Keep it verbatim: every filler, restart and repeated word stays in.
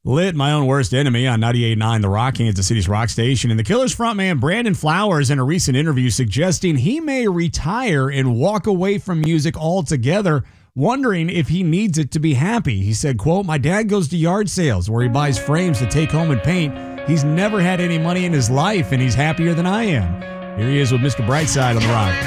Lit, My Own Worst Enemy on ninety-eight point nine The Rock, Kansas City's rock station. And the Killers frontman Brandon Flowers in a recent interview suggesting he may retire and walk away from music altogether, wondering if he needs it to be happy. He said, quote, "My dad goes to yard sales where he buys frames to take home and paint. He's never had any money in his life, and he's happier than I am." Here he is with Mister Brightside on The Rock.